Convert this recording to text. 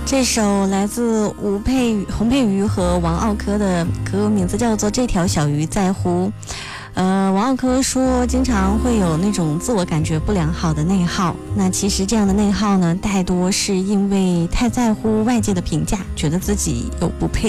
这首来自洪佩瑜和王奥科的歌，名字叫做《这条小鱼在乎》。王奥科说，经常会有那种自我感觉不良好的内耗。那其实这样的内耗呢，大多是因为太在乎外界的评价，觉得自己有不配